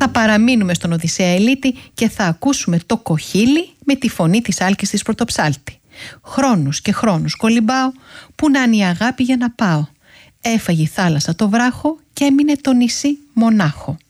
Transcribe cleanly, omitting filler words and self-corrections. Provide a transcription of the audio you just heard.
Θα παραμείνουμε στον Οδυσσέα Ελίτη και θα ακούσουμε το κοχύλι με τη φωνή της Άλκης της Πρωτοψάλτη. Χρόνους και χρόνους κολυμπάω, που να είναι η αγάπη για να πάω. Έφαγε η θάλασσα το βράχο και έμεινε το νησί μονάχο.